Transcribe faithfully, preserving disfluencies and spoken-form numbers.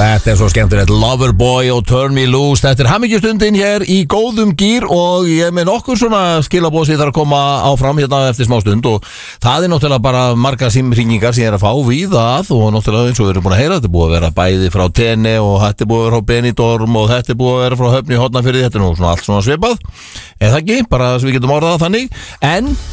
Þetta er svo skemmtilegt, Loverboy og Turn Me Loose. Þetta er hamingjustundin hér í góðum gír og ég er með nokkur svona skilabóð sem ég þarf að koma áfram hérna eftir smá stund og það er náttúrulega bara margar símhringingar sem ég er að fá víða að og náttúrulega eins og við erum búin að heyra, þetta er búið að vera bæði frá Tene og þetta er búið að vera frá Benidorm og þetta er búið að vera frá Höfn í Hornafirði, þetta er nú svona allt svona svipað, eða ekki, bara sem við getum orðað þannig, en